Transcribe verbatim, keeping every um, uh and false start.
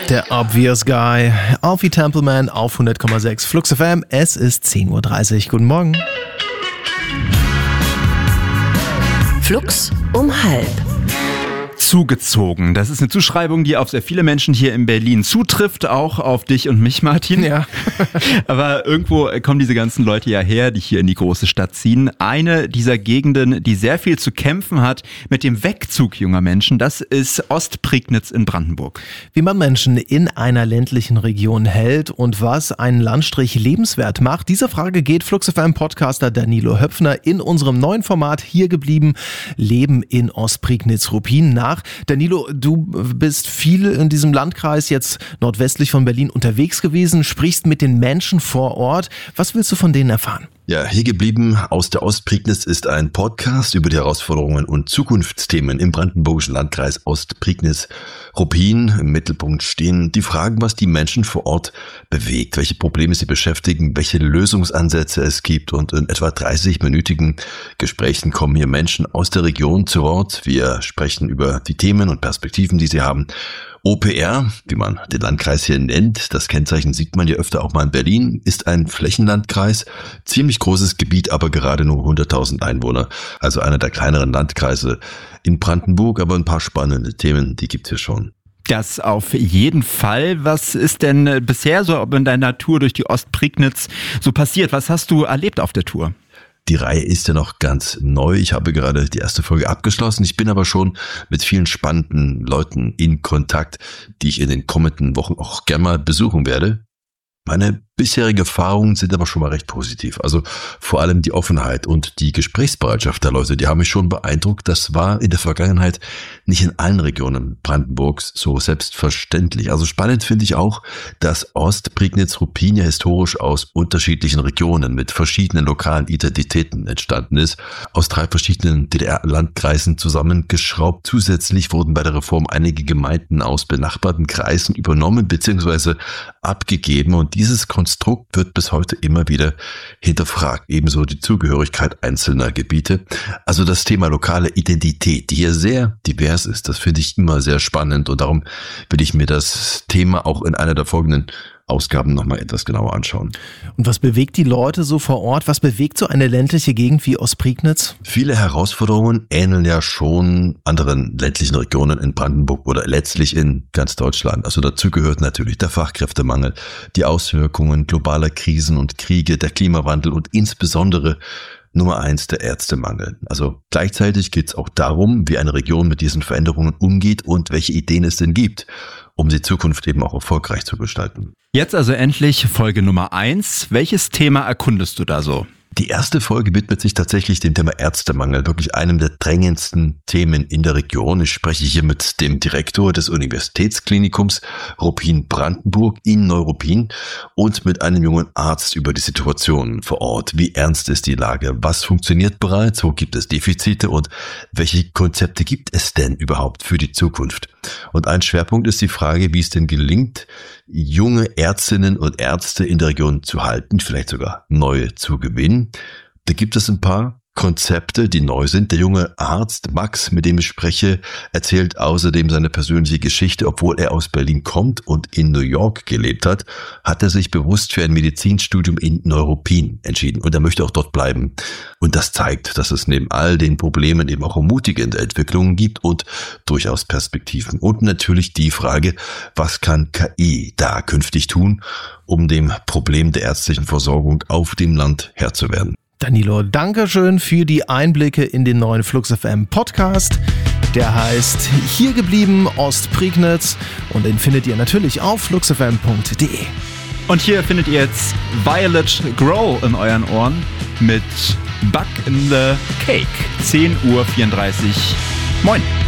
Der Obvious Guy, auf wie Templeman auf hundert Komma sechs Flux F M. Es ist zehn Uhr dreißig. Guten Morgen. Flux um halb. Zugezogen. Das ist eine Zuschreibung, die auf sehr viele Menschen hier in Berlin zutrifft, auch auf dich und mich, Martin. Ja. Aber irgendwo kommen diese ganzen Leute ja her, die hier in die große Stadt ziehen. Eine dieser Gegenden, die sehr viel zu kämpfen hat mit dem Wegzug junger Menschen, das ist Ostprignitz in Brandenburg. Wie man Menschen in einer ländlichen Region hält und was einen Landstrich lebenswert macht, dieser Frage geht Flux F M-Podcaster Danilo Höpfner in unserem neuen Format Hier geblieben, Leben in Ostprignitz-Ruppin nach. Danilo, du bist viel in diesem Landkreis jetzt nordwestlich von Berlin unterwegs gewesen, sprichst mit den Menschen vor Ort. Was willst du von denen erfahren? Ja, Hier geblieben aus der Ostprignitz ist ein Podcast über die Herausforderungen und Zukunftsthemen im brandenburgischen Landkreis Ostprignitz-Ruppin. Im Mittelpunkt stehen die Fragen, was die Menschen vor Ort bewegt, welche Probleme sie beschäftigen, welche Lösungsansätze es gibt, und in etwa dreißig-minütigen Gesprächen kommen hier Menschen aus der Region zu Wort. Wir sprechen über die Themen und Perspektiven, die sie haben. O P R, wie man den Landkreis hier nennt, das Kennzeichen sieht man ja öfter auch mal in Berlin, ist ein Flächenlandkreis, ziemlich großes Gebiet, aber gerade nur hunderttausend Einwohner, also einer der kleineren Landkreise in Brandenburg, aber ein paar spannende Themen, die gibt's hier schon. Das auf jeden Fall. Was ist denn bisher so in deiner Tour durch die Ostprignitz so passiert? Was hast du erlebt auf der Tour? Die Reihe ist ja noch ganz neu. Ich habe gerade die erste Folge abgeschlossen. Ich bin aber schon mit vielen spannenden Leuten in Kontakt, die ich in den kommenden Wochen auch gerne mal besuchen werde. Meine bisherige Erfahrungen sind aber schon mal recht positiv. Also vor allem die Offenheit und die Gesprächsbereitschaft der Leute, die haben mich schon beeindruckt. Das war in der Vergangenheit nicht in allen Regionen Brandenburgs so selbstverständlich. Also spannend finde ich auch, dass Ostprignitz-Ruppin ja historisch aus unterschiedlichen Regionen mit verschiedenen lokalen Identitäten entstanden ist, aus drei verschiedenen D D R-Landkreisen zusammengeschraubt. Zusätzlich wurden bei der Reform einige Gemeinden aus benachbarten Kreisen übernommen bzw. abgegeben, und dieses Konstrukt wird bis heute immer wieder hinterfragt, ebenso die Zugehörigkeit einzelner Gebiete. Also das Thema lokale Identität, die hier sehr divers ist, das finde ich immer sehr spannend, und darum will ich mir das Thema auch in einer der folgenden Ausgaben nochmal etwas genauer anschauen. Und was bewegt die Leute so vor Ort? Was bewegt so eine ländliche Gegend wie Ostprignitz? Viele Herausforderungen ähneln ja schon anderen ländlichen Regionen in Brandenburg oder letztlich in ganz Deutschland. Also dazu gehört natürlich der Fachkräftemangel, die Auswirkungen globaler Krisen und Kriege, der Klimawandel und insbesondere Nummer eins, der Ärztemangel. Also gleichzeitig geht es auch darum, wie eine Region mit diesen Veränderungen umgeht und welche Ideen es denn gibt, um die Zukunft eben auch erfolgreich zu gestalten. Jetzt also endlich Folge Nummer eins. Welches Thema erkundest du da so? Die erste Folge widmet sich tatsächlich dem Thema Ärztemangel, wirklich einem der drängendsten Themen in der Region. Ich spreche hier mit dem Direktor des Universitätsklinikums Ruppin-Brandenburg in Neuruppin und mit einem jungen Arzt über die Situation vor Ort. Wie ernst ist die Lage? Was funktioniert bereits? Wo gibt es Defizite? Und welche Konzepte gibt es denn überhaupt für die Zukunft? Und ein Schwerpunkt ist die Frage, wie es denn gelingt, junge Ärztinnen und Ärzte in der Region zu halten, vielleicht sogar neue zu gewinnen. Da gibt es ein paar Konzepte, die neu sind. Der junge Arzt Max, mit dem ich spreche, erzählt außerdem seine persönliche Geschichte. Obwohl er aus Berlin kommt und in New York gelebt hat, hat er sich bewusst für ein Medizinstudium in Neuruppin entschieden, und er möchte auch dort bleiben. Und das zeigt, dass es neben all den Problemen eben auch ermutigende Entwicklungen gibt und durchaus Perspektiven. Und natürlich die Frage, was kann K I da künftig tun, um dem Problem der ärztlichen Versorgung auf dem Land Herr zu werden. Danilo, danke schön für die Einblicke in den neuen Flux F M Podcast. Der heißt Hier geblieben Ostprignitz, und den findet ihr natürlich auf flux f m punkt d e. Und hier findet ihr jetzt Violet Grow in euren Ohren mit Bug in the Cake. zehn Uhr vierunddreißig. Moin.